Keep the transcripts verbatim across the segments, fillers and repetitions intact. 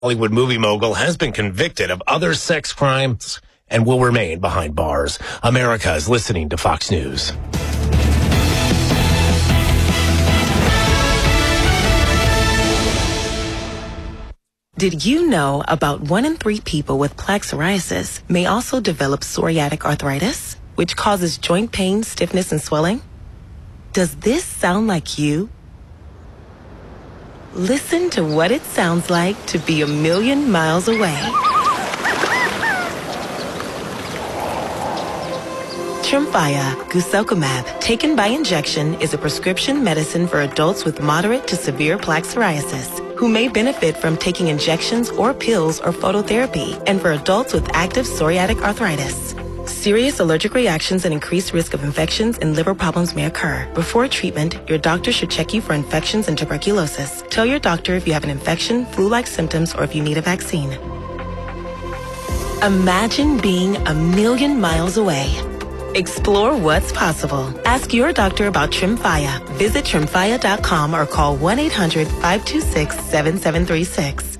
Hollywood movie mogul has been convicted of other sex crimes and will remain behind bars. America is listening to Fox News. Did you know about one in three people with plaque psoriasis may also develop psoriatic arthritis, which causes joint pain, stiffness, and swelling? Does this sound like you? Listen to what it sounds like to be a million miles away. Tremfya guselkumab, taken by injection, is a prescription medicine for adults with moderate to severe plaque psoriasis who may benefit from taking injections or pills or phototherapy, and for adults with active psoriatic arthritis. Serious allergic reactions and increased risk of infections and liver problems may occur. Before treatment, your doctor should check you for infections and tuberculosis. Tell your doctor if you have an infection, flu-like symptoms, or if you need a vaccine. Imagine being a million miles away. Explore what's possible. Ask your doctor about Tremfya. Visit tremfya dot com or call one eight hundred, five two six, seven seven three six.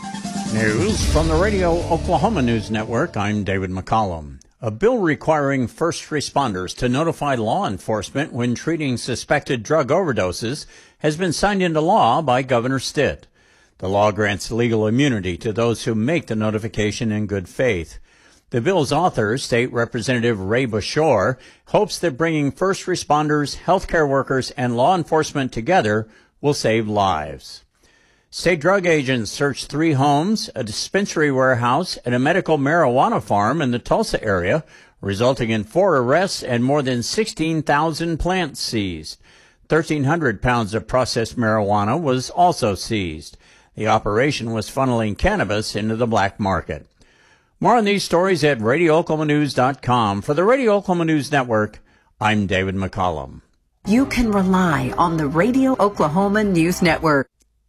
News from the Radio Oklahoma News Network. I'm David McCollum. A bill requiring first responders to notify law enforcement when treating suspected drug overdoses has been signed into law by Governor Stitt. The law grants legal immunity to those who make the notification in good faith. The bill's author, State Representative Ray Bashore, hopes that bringing first responders, healthcare workers, and law enforcement together will save lives. State drug agents searched three homes, a dispensary warehouse, and a medical marijuana farm in the Tulsa area, resulting in four arrests and more than sixteen thousand plants seized. thirteen hundred pounds of processed marijuana was also seized. The operation was funneling cannabis into the black market. More on these stories at radio oklahoma news dot com. For the Radio Oklahoma News Network, I'm David McCollum. You can rely on the Radio Oklahoma News Network.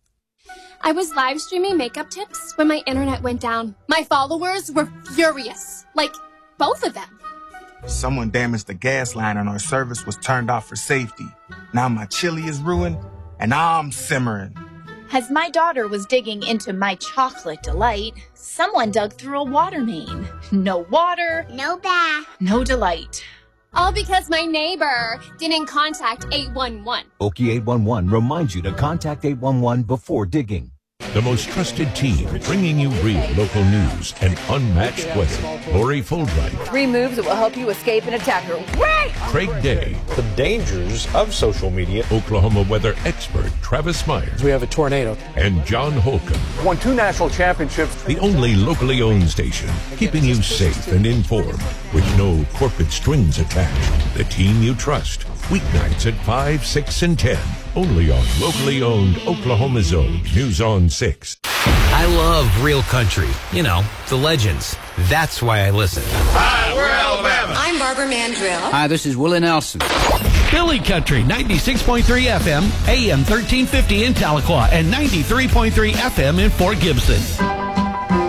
I was live streaming makeup tips when my internet went down. My followers were furious. Like, both of them. Someone damaged the gas line and our service was turned off for safety. Now my chili is ruined and I'm simmering. As my daughter was digging into my chocolate delight, someone dug through a water main. No water, no bath, no delight. All because my neighbor didn't contact eight one one. Okie eight one one reminds you to contact eight one one before digging. The most trusted team, bringing you real local news and unmatched weather. Lori Fulbright. Three moves that will help you escape an attacker. Wait! Craig Day. The dangers of social media. Oklahoma weather expert Travis Myers. We have a tornado. And John Holcomb. Won two national championships. The only locally owned station, keeping you safe and informed, with no corporate strings attached. The team you trust. Weeknights at five, six, and ten. Only on locally owned Oklahoma's own News on six. I love real country. You know, the legends. That's why I listen. Hi, we're Alabama. I'm Barbara Mandrill. Hi, this is Willie Nelson. Philly Country, ninety-six point three F M, A M thirteen fifty in Tahlequah, and ninety-three point three F M in Fort Gibson.